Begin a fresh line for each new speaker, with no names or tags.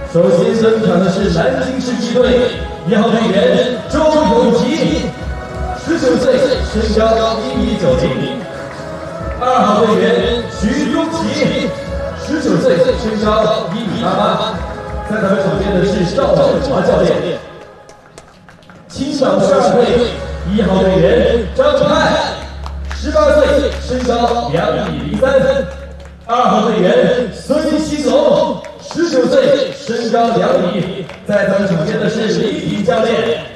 首先登场的是南京市一队1号队员周永吉，19岁，身高1.90米；2号队员徐忠奇，19岁，身高1.88米。在他们手边的是赵振华教练。青岛12队1号队员张泰，18岁，身高2.03米；2号队员孙兴龙，19岁，身高2米。在他们手边的是李体教练。